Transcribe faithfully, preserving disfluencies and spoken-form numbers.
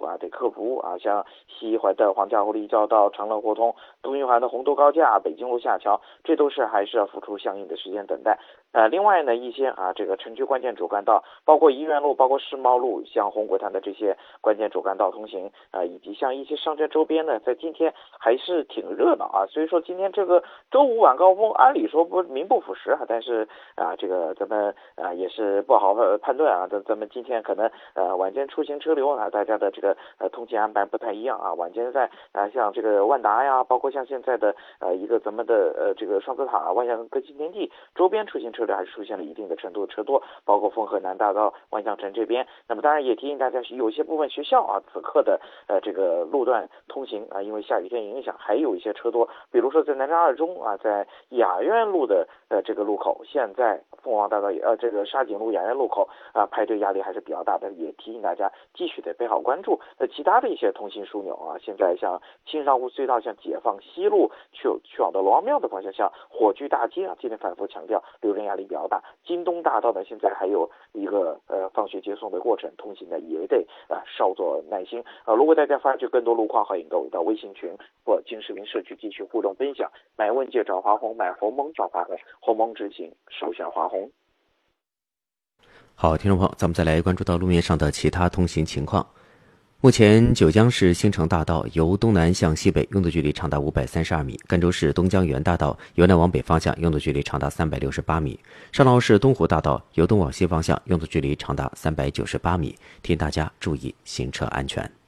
啊得克服啊，像西环的黄架湖立交道、长乐胡同、东一环的红都高架、北京路下桥，这都是还是要付出相应的时间等待。呃，另外呢，一些啊这个城区关键主干道，包括怡园路、包括世贸路、像红果滩的这些关键主干道通行啊、呃，以及像一些商圈周边呢，在今天还是挺热闹啊。所以说今天这个周五晚高峰，按理说不名不副实啊，但是啊这个咱们啊也是不好判断啊。咱咱们今天可能呃晚间出行车流啊，大家的这个呃通勤安排不太一样啊。晚间在啊像这个万达呀，包括像现在的呃一个咱们的呃这个双子塔、万象科技天地周边出行车流还是出现了一定的程度的车多，包括丰河南大道、万象城这边。那么当然也提醒大家，有些部分学校啊，此刻的呃这个路段通行啊，因为下雨天影响，还有一些车多。比如说在南站二中啊，在雅苑路的呃这个路口，现在凤凰大道呃这个沙井路雅苑路口啊排队压力还是比较大的，也提醒大家继续得备好关注。那其他的一些通行枢纽啊，现在像青上湖隧道、像解放西路去去往到龙王庙的方向，像火炬大街啊，今天反复强调流量压力比较大。京东大道呢，现在还有一个呃放学接送的过程，通行呢也得啊、呃、稍作耐心啊、呃。如果大家发掘更多路况和引购，到微信群或金视频社区继续互动分享。买问界找华红，买鸿蒙找华红，鸿蒙执行首选华红。 好，听众朋友，咱们再来关注到路面上的其他通行情况。目前九江市新城大道由东南向西北拥堵距离长达五百三十二米，赣州市东江源大道由南往北方向拥堵距离长达三百六十八米，上饶市东湖大道由东往西方向拥堵距离长达三百九十八米，提醒大家注意行车安全。